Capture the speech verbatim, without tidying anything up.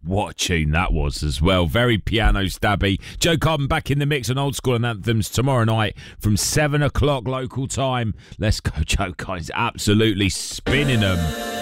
What a tune that was as well. Very piano stabby. Joe Carbon back in the mix on Old School and Anthems tomorrow night from seven o'clock local time. Let's go, Joe Carbon's absolutely spinning them.